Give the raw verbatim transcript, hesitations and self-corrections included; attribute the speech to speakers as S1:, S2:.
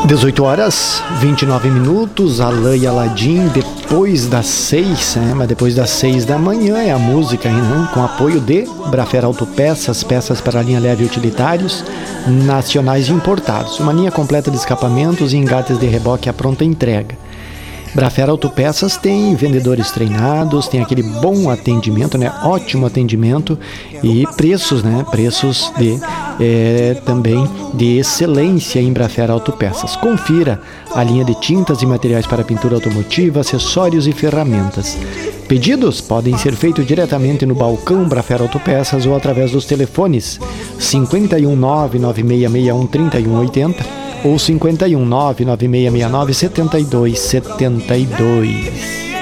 S1: dezoito horas, vinte e nove minutos, Alain e Aladim, depois das seis, né? Mas depois das seis da manhã é a música, né? Com apoio de Brafer Autopeças, peças para a linha leve e utilitários, nacionais e importados. Uma linha completa de escapamentos e engates de reboque à pronta entrega. Brafer Autopeças tem vendedores treinados, tem aquele bom atendimento, né? Ótimo atendimento e preços, né? Preços de é, também de excelência em Brafer Autopeças. Confira a linha de tintas e materiais para pintura automotiva, acessórios e ferramentas. Pedidos podem ser feitos diretamente no balcão Brafer Autopeças ou através dos telefones cinco um nove, nove seis seis um, três um oito zero ou cinco um nove, nove seis seis nove, sete dois sete dois.